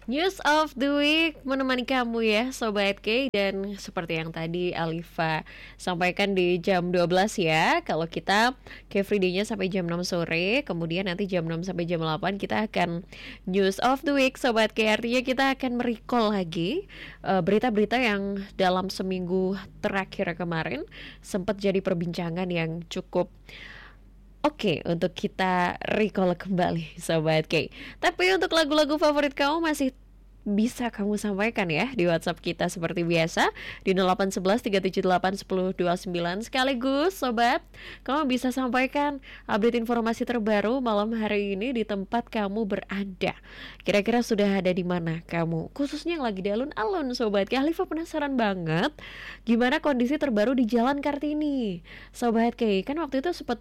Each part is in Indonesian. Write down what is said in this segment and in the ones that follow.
News of the Week menemani kamu ya Sobat K. Dan seperti yang tadi Alifa sampaikan di jam 12 ya, kalau kita Free Day-nya sampai jam 6 sore, kemudian nanti jam 6 sampai jam 8 kita akan News of the Week Sobat K. Artinya kita akan merecall lagi berita-berita yang dalam seminggu terakhir kemarin sempat jadi perbincangan yang cukup oke, untuk kita recall kembali Sobat K. Tapi untuk lagu-lagu favorit kamu masih bisa kamu sampaikan ya di WhatsApp kita seperti biasa di 0811 378 1029. Sekaligus Sobat, kamu bisa sampaikan update informasi terbaru malam hari ini di tempat kamu berada. Kira-kira sudah ada di mana kamu? Khususnya yang lagi di alun-alun Sobat K. Alifa penasaran banget gimana kondisi terbaru di Jalan Kartini Sobat K. Kan waktu itu sempat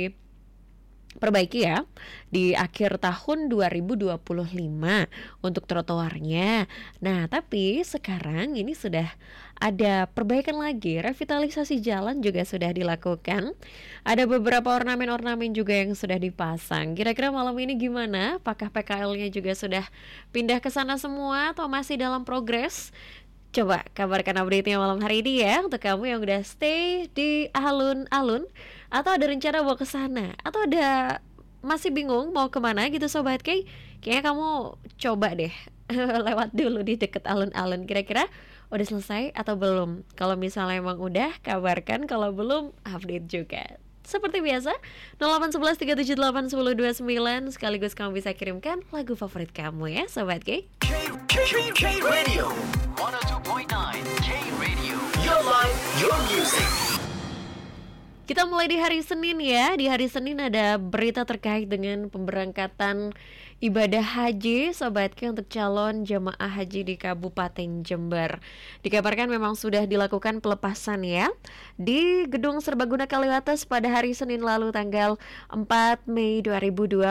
perbaiki ya di akhir tahun 2025 untuk trotoarnya. Nah, tapi sekarang ini sudah ada perbaikan lagi, revitalisasi jalan juga sudah dilakukan. Ada beberapa ornamen-ornamen juga yang sudah dipasang. Kira-kira malam ini gimana? Apakah PKL-nya juga sudah pindah ke sana semua atau masih dalam progres? Coba kabarkan update-nya malam hari ini ya untuk kamu yang udah stay di alun-alun atau ada rencana mau ke sana atau ada masih bingung mau kemana gitu Sobat K. Kayaknya kamu coba deh lewat dulu di deket alun-alun. Kira-kira udah selesai atau belum? Kalau misalnya emang udah, kabarkan. Kalau belum, update juga. Seperti biasa 0811 378 1029. Sekaligus kamu bisa kirimkan lagu favorit kamu ya Sobat K. K Radio 102.9 K Radio, your life, your music. Kita mulai di hari Senin ya. Di hari Senin ada berita terkait dengan pemberangkatan ibadah haji Sobat K untuk calon jemaah haji di Kabupaten Jember. Dikabarkan memang sudah dilakukan pelepasan ya di Gedung Serbaguna Kaliwates pada hari Senin lalu tanggal 4 Mei 2026.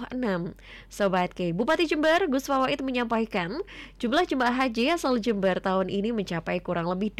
Sobat K, Bupati Jember Gus Fawait menyampaikan jumlah jemaah haji asal Jember tahun ini mencapai kurang lebih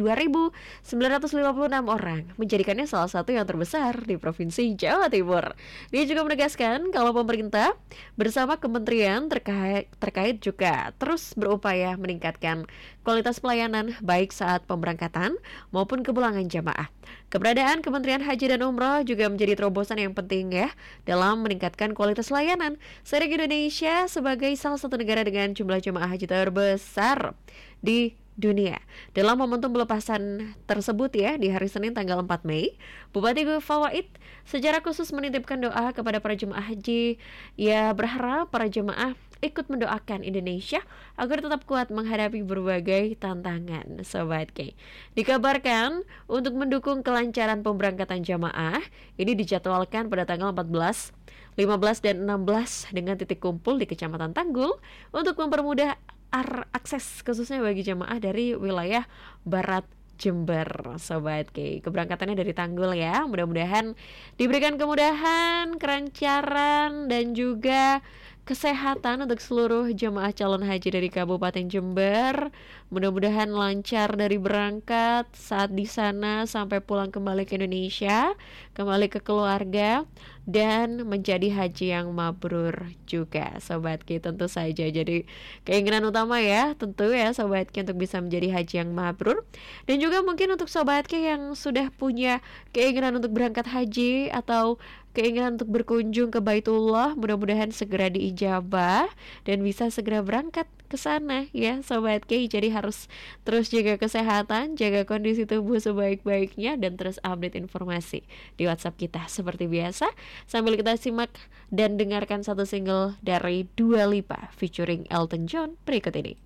2.956 orang, menjadikannya salah satu yang terbesar di Provinsi Jawa Timur. Dia juga menegaskan kalau pemerintah bersama kementerian terkait juga terus berupaya meningkatkan kualitas pelayanan baik saat pemberangkatan maupun kepulangan jamaah. Keberadaan Kementerian Haji dan Umroh juga menjadi terobosan yang penting ya dalam meningkatkan kualitas layanan seiring Indonesia sebagai salah satu negara dengan jumlah jemaah haji terbesar di dunia. Dalam momentum pelepasan tersebut ya di hari Senin tanggal 4 Mei, Bupati Gus Fawait secara khusus menitipkan doa kepada para jemaah haji. Ia berharap para jemaah ikut mendoakan Indonesia agar tetap kuat menghadapi berbagai tantangan Sobat K. Dikabarkan untuk mendukung kelancaran pemberangkatan jamaah ini dijadwalkan pada tanggal 14, 15 dan 16 dengan titik kumpul di Kecamatan Tanggul untuk mempermudah akses khususnya bagi jemaah dari wilayah Barat Jember Sobat K. Keberangkatannya dari Tanggul ya. Mudah-mudahan diberikan kemudahan, kelancaran dan juga kesehatan untuk seluruh jemaah calon haji dari Kabupaten Jember. Mudah-mudahan lancar dari berangkat saat di sana sampai pulang kembali ke Indonesia, kembali ke keluarga dan menjadi haji yang mabrur juga Sobat K tentu saja. Jadi keinginan utama ya tentu ya Sobat K untuk bisa menjadi haji yang mabrur. Dan juga mungkin untuk Sobat K yang sudah punya keinginan untuk berangkat haji atau keinginan untuk berkunjung ke Baitullah, mudah-mudahan segera diijabah dan bisa segera berangkat ke sana ya Sobat K. Jadi harus terus jaga kesehatan, jaga kondisi tubuh sebaik-baiknya dan terus update informasi di WhatsApp kita seperti biasa. Sambil kita simak dan dengarkan satu single dari Dua Lipa featuring Elton John berikut ini.